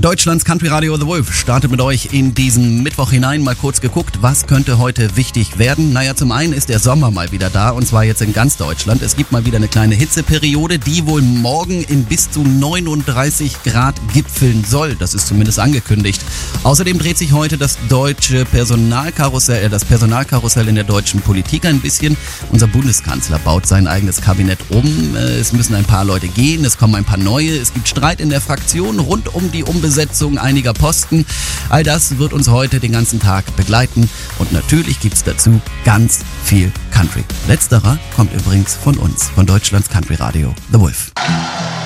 Deutschlands Country Radio The Wolf startet mit euch in diesen Mittwoch hinein. Mal kurz geguckt, was könnte heute wichtig werden? Naja, zum einen ist der Sommer mal wieder da, und zwar jetzt in ganz Deutschland. Es gibt mal wieder eine kleine Hitzeperiode, die wohl morgen in bis zu 39 Grad gipfeln soll. Das ist zumindest angekündigt. Außerdem dreht sich heute das deutsche Personalkarussell in der deutschen Politik ein bisschen. Unser Bundeskanzler baut sein eigenes Kabinett um. Es müssen ein paar Leute gehen, es kommen ein paar neue. Es gibt Streit in der Fraktion rund um die Umbesetzung einiger Posten. All das wird uns heute den ganzen Tag begleiten. Und natürlich gibt's dazu ganz viel Country. Letzterer kommt übrigens von uns, von Deutschlands Country Radio The Wolf.